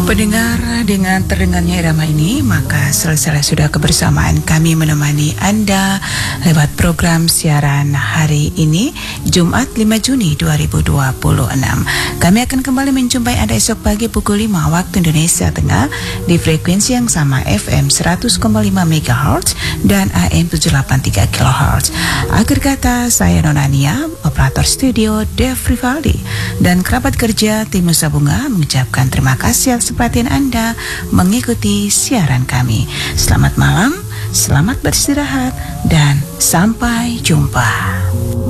Pendengar, dengan terdengarnya irama ini, maka selesai sudah kebersamaan kami menemani Anda lewat program siaran hari ini, Jumat 5 Juni 2026. Kami akan kembali menjumpai Anda esok pagi pukul 5 waktu Indonesia Tengah di frekuensi yang sama FM 100,5 MHz dan AM 783 kHz. Akhir kata, saya Nonania, operator studio Dev Rivaldi, dan kerabat kerja tim Nusa Bunga mengucapkan terima kasih atas perhatian Anda mengikuti siaran kami. Selamat malam, selamat beristirahat, dan sampai jumpa.